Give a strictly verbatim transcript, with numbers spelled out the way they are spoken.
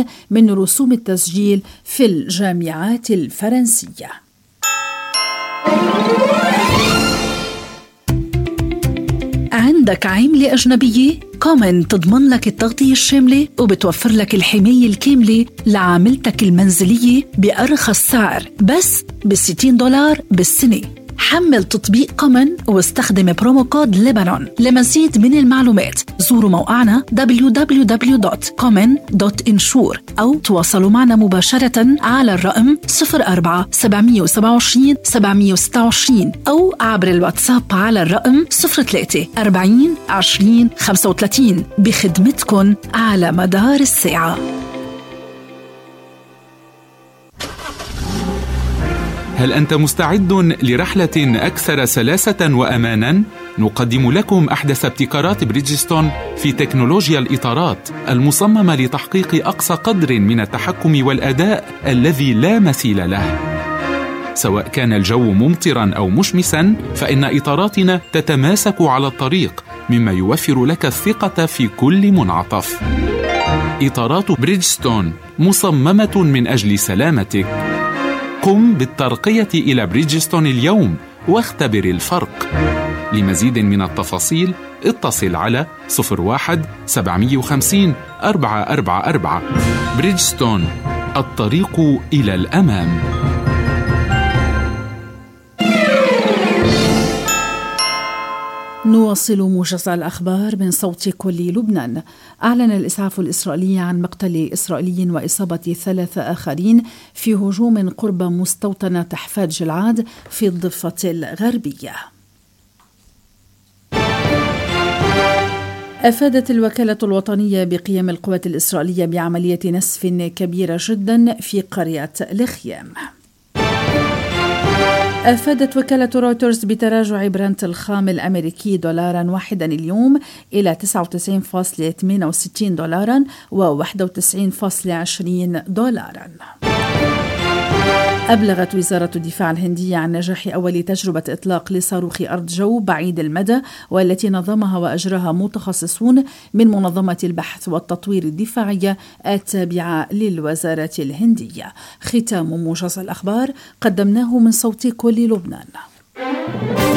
من رسوم التسجيل في الجامعات الفرنسية. عندك عملة أجنبية؟ كومن تضمن لك التغطية الشاملة وبتوفر لك الحماية الكاملة لعاملتك المنزلية بأرخص سعر بس بستين دولار بالسنة. حمل تطبيق كومن واستخدم برومو كود لبنان. لمزيد من المعلومات زوروا موقعنا دبليو دبليو دبليو دوت كومن دوت انشور أو تواصلوا معنا مباشرة على الرقم صفر أربعة سبعمية وسبعة وعشرين سبعمية وستة وعشرين أو عبر الواتساب على الرقم صفر ثلاثة أربعين عشرين خمسة وثلاثين بخدمتكن على مدار الساعة. هل أنت مستعد لرحلة أكثر سلاسة وأماناً؟ نقدم لكم أحدث ابتكارات بريدجستون في تكنولوجيا الإطارات المصممة لتحقيق أقصى قدر من التحكم والأداء الذي لا مثيل له. سواء كان الجو ممطراً أو مشمساً، فإن إطاراتنا تتماسك على الطريق، مما يوفر لك الثقة في كل منعطف. إطارات بريدجستون مصممة من أجل سلامتك. قم بالترقية إلى بريدجستون اليوم واختبر الفرق. لمزيد من التفاصيل اتصل على صفر واحد سبعمية وخمسين أربعة أربعة أربعة. بريدجستون، الطريق إلى الأمام. نواصل موجز الأخبار من صوت كل لبنان. أعلن الإسعاف الإسرائيلي عن مقتل إسرائيلي وإصابة ثلاثة آخرين في هجوم قرب مستوطنة حفاج العاد في الضفة الغربية. أفادت الوكالة الوطنية بقيام القوات الإسرائيلية بعملية نسف كبيرة جدا في قرية الخيام. أفادت وكالة رويترز بتراجع برنت الخام الأمريكي دولارا واحدا اليوم إلى تسعة وتسعين فاصلة ثمانية وستين دولارا وواحد وتسعين فاصلة عشرين دولارا. أبلغت وزارة الدفاع الهندية عن نجاح أول تجربة إطلاق لصاروخ أرض جو بعيد المدى، والتي نظمها وأجراها متخصصون من منظمة البحث والتطوير الدفاعية التابعة للوزارة الهندية. ختام موجز الأخبار قدمناه من صوت كل لبنان.